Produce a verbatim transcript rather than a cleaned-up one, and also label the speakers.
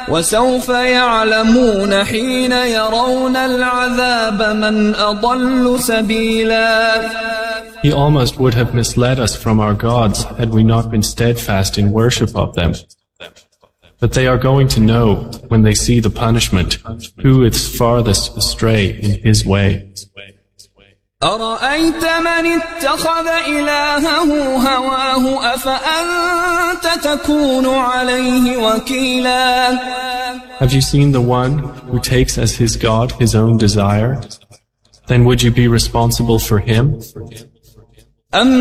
Speaker 1: وسوف يعلمون حين يرون العذاب من أضل سبيلا.
Speaker 2: He almost would have misled us from our gods had we not been steadfast in worship of them. But they are going to know, when they see the punishment, who is farthest astray in his way.
Speaker 1: أرأيت من اتخذ إلهه هواه أفأنت تكون عليه وكيلا.
Speaker 2: Have you seen the one who takes as his God his own desire? Then would you be responsible for him?
Speaker 1: أم